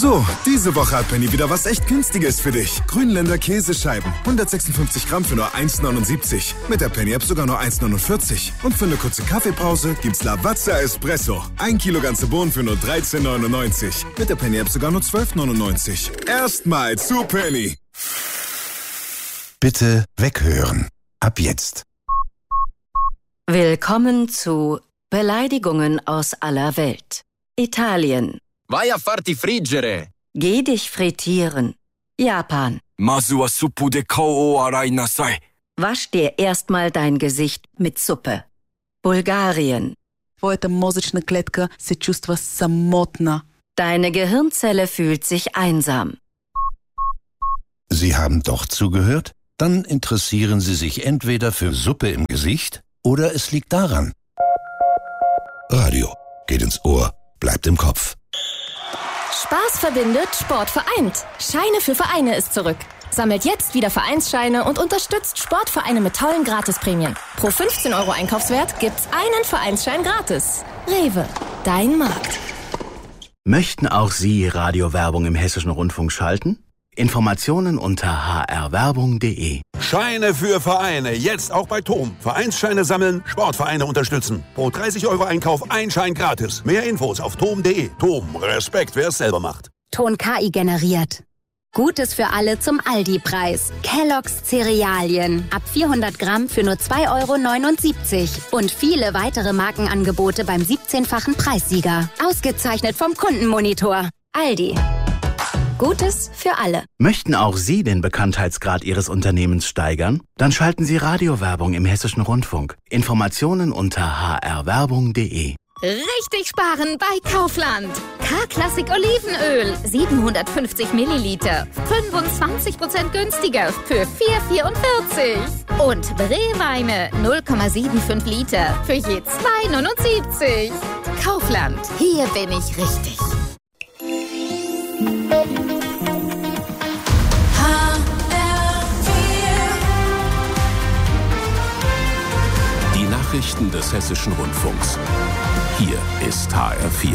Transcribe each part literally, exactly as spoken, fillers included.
So, diese Woche hat Penny wieder was echt Günstiges für dich. Grünländer Käsescheiben, hundertsechsundfünfzig Gramm für nur eins neunundsiebzig. Mit der Penny-App sogar nur eins neunundvierzig. Und für eine kurze Kaffeepause gibt's Lavazza Espresso. Ein Kilo ganze Bohnen für nur dreizehn neunundneunzig. Mit der Penny-App sogar nur zwölf neunundneunzig. Erstmal zu Penny. Bitte weghören. Ab jetzt. Willkommen zu Beleidigungen aus aller Welt. Italien. Vai a farti friggere. Geh dich frittieren. Japan. Mazu wa suppu de kao o arai nasai. Wasch dir erstmal dein Gesicht mit Suppe. Bulgarien. Твоята мозъчна клетка се чувства самотна. Deine Gehirnzelle fühlt sich einsam. Sie haben doch zugehört? Dann interessieren Sie sich entweder für Suppe im Gesicht oder es liegt daran. Radio geht ins Ohr, bleibt im Kopf. Spaß verbindet, Sport vereint. Scheine für Vereine ist zurück. Sammelt jetzt wieder Vereinsscheine und unterstützt Sportvereine mit tollen Gratisprämien. Pro fünfzehn Euro Einkaufswert gibt's einen Vereinsschein gratis. Rewe, dein Markt. Möchten auch Sie Radiowerbung im Hessischen Rundfunk schalten? Informationen unter h r werbung punkt d e. Scheine für Vereine, jetzt auch bei Tom. Vereinsscheine sammeln, Sportvereine unterstützen. Pro dreißig Euro Einkauf ein Schein gratis. Mehr Infos auf tom punkt d e. Tom, Respekt, wer es selber macht. Ton K I generiert. Gutes für alle zum Aldi-Preis. Kellogg's Cerealien. Ab vierhundert Gramm für nur zwei Euro neunundsiebzig. Und viele weitere Markenangebote beim siebzehnfachen Preissieger. Ausgezeichnet vom Kundenmonitor. Aldi. Gutes für alle. Möchten auch Sie den Bekanntheitsgrad Ihres Unternehmens steigern? Dann schalten Sie Radiowerbung im Hessischen Rundfunk. Informationen unter h r werbung punkt d e. Richtig sparen bei Kaufland. K-Klassik Olivenöl, siebenhundertfünfzig Milliliter, fünfundzwanzig Prozent günstiger für vier Euro vierundvierzig. Und Brewweine, null Komma fünfundsiebzig Liter für je zwei Euro neunundsiebzig. Kaufland, hier bin ich richtig. Die Nachrichten des Hessischen Rundfunks. Hier ist H R vier.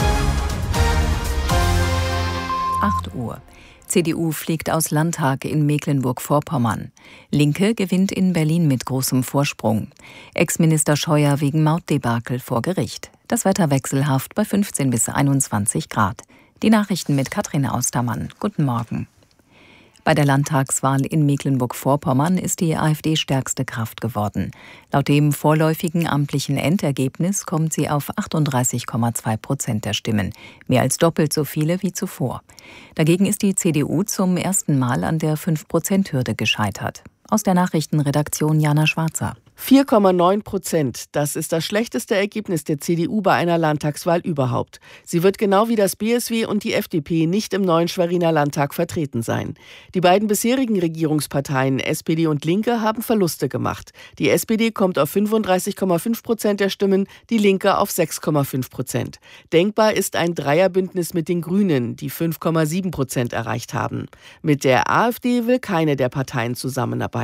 acht Uhr. C D U fliegt aus Landtag in Mecklenburg-Vorpommern. Linke gewinnt in Berlin mit großem Vorsprung. Ex-Minister Scheuer wegen Mautdebakel vor Gericht. Das Wetter wechselhaft bei fünfzehn bis einundzwanzig Grad. Die Nachrichten mit Katrin Austermann. Guten Morgen. Bei der Landtagswahl in Mecklenburg-Vorpommern ist die AfD stärkste Kraft geworden. Laut dem vorläufigen amtlichen Endergebnis kommt sie auf achtunddreißig Komma zwei Prozent der Stimmen, mehr als doppelt so viele wie zuvor. Dagegen ist die C D U zum ersten Mal an der fünf Prozent Hürde gescheitert. Aus der Nachrichtenredaktion Jana Schwarzer. vier Komma neun Prozent. Das ist das schlechteste Ergebnis der C D U bei einer Landtagswahl überhaupt. Sie wird genau wie das B S W und die F D P nicht im neuen Schweriner Landtag vertreten sein. Die beiden bisherigen Regierungsparteien S P D und Linke haben Verluste gemacht. Die S P D kommt auf fünfunddreißig Komma fünf Prozent der Stimmen, die Linke auf sechs Komma fünf Prozent. Denkbar ist ein Dreierbündnis mit den Grünen, die fünf Komma sieben Prozent erreicht haben. Mit der AfD will keine der Parteien zusammenarbeiten.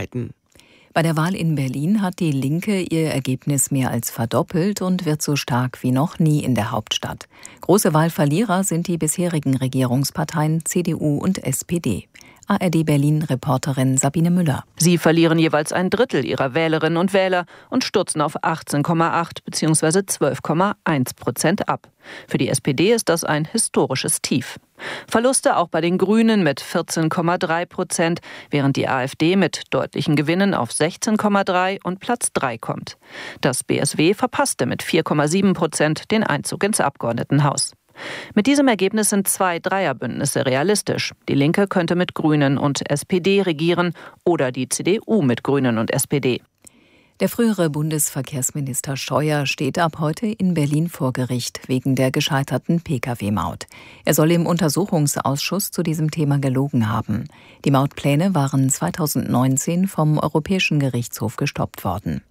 Bei der Wahl in Berlin hat die Linke ihr Ergebnis mehr als verdoppelt und wird so stark wie noch nie in der Hauptstadt. Große Wahlverlierer sind die bisherigen Regierungsparteien C D U und S P D. A R D Berlin-Reporterin Sabine Müller. Sie verlieren jeweils ein Drittel ihrer Wählerinnen und Wähler und stürzen auf achtzehn Komma acht bzw. zwölf Komma eins Prozent ab. Für die S P D ist das ein historisches Tief. Verluste auch bei den Grünen mit vierzehn Komma drei Prozent, während die AfD mit deutlichen Gewinnen auf sechzehn Komma drei und Platz drei kommt. Das B S W verpasste mit vier Komma sieben Prozent den Einzug ins Abgeordnetenhaus. Mit diesem Ergebnis sind zwei Dreierbündnisse realistisch. Die Linke könnte mit Grünen und S P D regieren oder die C D U mit Grünen und S P D. Der frühere Bundesverkehrsminister Scheuer steht ab heute in Berlin vor Gericht wegen der gescheiterten P K W-Maut. Er soll im Untersuchungsausschuss zu diesem Thema gelogen haben. Die Mautpläne waren zweitausendneunzehn vom Europäischen Gerichtshof gestoppt worden.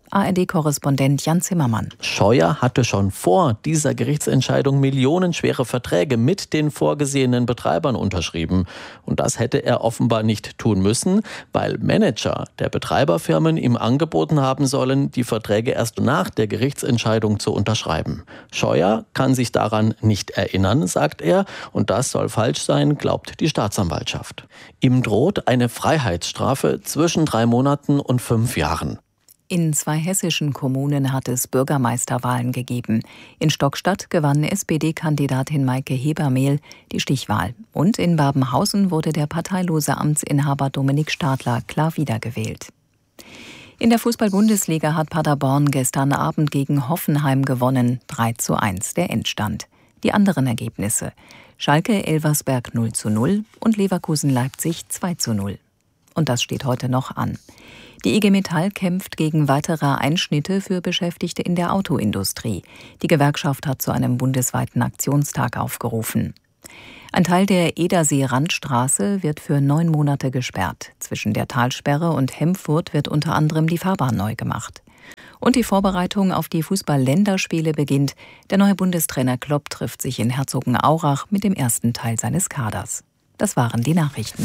A R D-Korrespondent Jan Zimmermann. Scheuer hatte schon vor dieser Gerichtsentscheidung millionenschwere Verträge mit den vorgesehenen Betreibern unterschrieben. Und das hätte er offenbar nicht tun müssen, weil Manager der Betreiberfirmen ihm angeboten haben sollen, die Verträge erst nach der Gerichtsentscheidung zu unterschreiben. Scheuer kann sich daran nicht erinnern, sagt er, und das soll falsch sein, glaubt die Staatsanwaltschaft. Ihm droht eine Freiheitsstrafe zwischen drei Monaten und fünf Jahren. In zwei hessischen Kommunen hat es Bürgermeisterwahlen gegeben. In Stockstadt gewann S P D-Kandidatin Maike Hebermehl die Stichwahl. Und in Babenhausen wurde der parteilose Amtsinhaber Dominik Stadler klar wiedergewählt. In der Fußball-Bundesliga hat Paderborn gestern Abend gegen Hoffenheim gewonnen. drei zu eins der Endstand. Die anderen Ergebnisse: Schalke-Elversberg null zu null und Leverkusen-Leipzig zwei zu null. Und das steht heute noch an. Die I G Metall kämpft gegen weitere Einschnitte für Beschäftigte in der Autoindustrie. Die Gewerkschaft hat zu einem bundesweiten Aktionstag aufgerufen. Ein Teil der Edersee-Randstraße wird für neun Monate gesperrt. Zwischen der Talsperre und Hemfurt wird unter anderem die Fahrbahn neu gemacht. Und die Vorbereitung auf die Fußball-Länderspiele beginnt. Der neue Bundestrainer Klopp trifft sich in Herzogenaurach mit dem ersten Teil seines Kaders. Das waren die Nachrichten.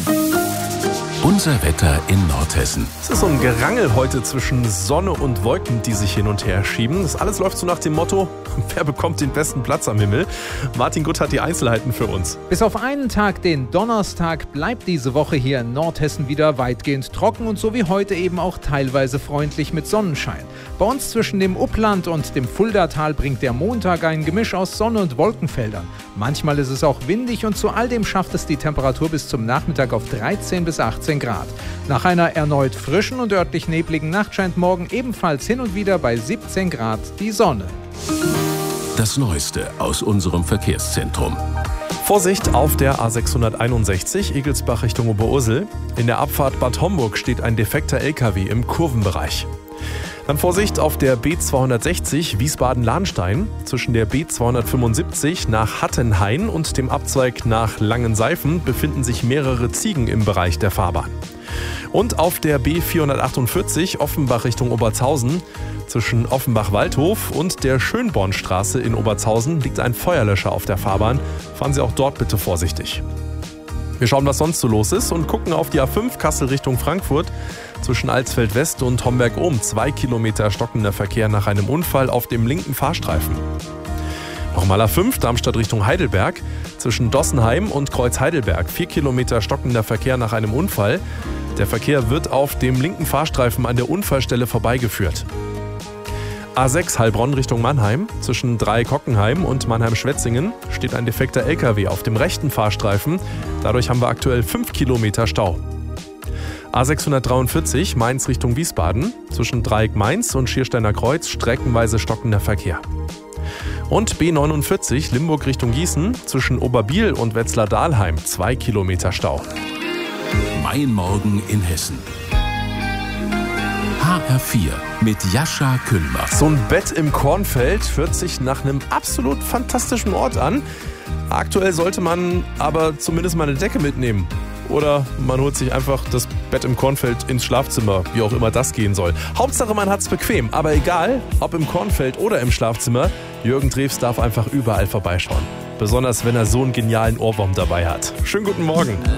Unser Wetter in Nordhessen. Es ist so ein Gerangel heute zwischen Sonne und Wolken, die sich hin und her schieben. Das alles läuft so nach dem Motto, wer bekommt den besten Platz am Himmel? Martin Gutt hat die Einzelheiten für uns. Bis auf einen Tag, den Donnerstag, bleibt diese Woche hier in Nordhessen wieder weitgehend trocken und so wie heute eben auch teilweise freundlich mit Sonnenschein. Bei uns zwischen dem Uppland und dem Fuldatal bringt der Montag ein Gemisch aus Sonne- und Wolkenfeldern. Manchmal ist es auch windig und zu all dem schafft es die Temperatur bis zum Nachmittag auf dreizehn bis achtzehn Grad. Nach einer erneut frischen und örtlich nebligen Nacht scheint morgen ebenfalls hin und wieder bei siebzehn Grad die Sonne. Das Neueste aus unserem Verkehrszentrum. Vorsicht auf der A sechshunderteinundsechzig, Egelsbach Richtung Oberursel. In der Abfahrt Bad Homburg steht ein defekter L K W im Kurvenbereich. Dann Vorsicht auf der B zweihundertsechzig Wiesbaden-Lahnstein. Zwischen der B zweihundertfünfundsiebzig nach Hattenhain und dem Abzweig nach Langenseifen befinden sich mehrere Ziegen im Bereich der Fahrbahn. Und auf der B vierhundertachtundvierzig Offenbach Richtung Obertshausen. Zwischen Offenbach-Waldhof und der Schönbornstraße in Obertshausen liegt ein Feuerlöscher auf der Fahrbahn. Fahren Sie auch dort bitte vorsichtig. Wir schauen, was sonst so los ist und gucken auf die A fünf Kassel Richtung Frankfurt. Zwischen Alsfeld West und Homberg-Ohm zwei Kilometer stockender Verkehr nach einem Unfall auf dem linken Fahrstreifen. Nochmal A fünf Darmstadt Richtung Heidelberg. Zwischen Dossenheim und Kreuz Heidelberg vier Kilometer stockender Verkehr nach einem Unfall. Der Verkehr wird auf dem linken Fahrstreifen an der Unfallstelle vorbeigeführt. A sechs Heilbronn Richtung Mannheim. Zwischen Dreieck-Hockenheim und Mannheim-Schwetzingen steht ein defekter L K W auf dem rechten Fahrstreifen. Dadurch haben wir aktuell fünf Kilometer Stau. A sechshundertdreiundvierzig Mainz Richtung Wiesbaden. Zwischen Dreieck-Mainz und Schiersteiner Kreuz streckenweise stockender Verkehr. Und B neunundvierzig Limburg Richtung Gießen. Zwischen Oberbiel und Wetzlar-Dahlheim zwei Kilometer Stau. Mein Morgen in Hessen. H R vier mit Jascha Kühlmach. So ein Bett im Kornfeld hört sich nach einem absolut fantastischen Ort an. Aktuell sollte man aber zumindest mal eine Decke mitnehmen. Oder man holt sich einfach das Bett im Kornfeld ins Schlafzimmer, wie auch immer das gehen soll. Hauptsache man hat's bequem, aber egal, ob im Kornfeld oder im Schlafzimmer, Jürgen Drews darf einfach überall vorbeischauen. Besonders wenn er so einen genialen Ohrwurm dabei hat. Schönen guten Morgen.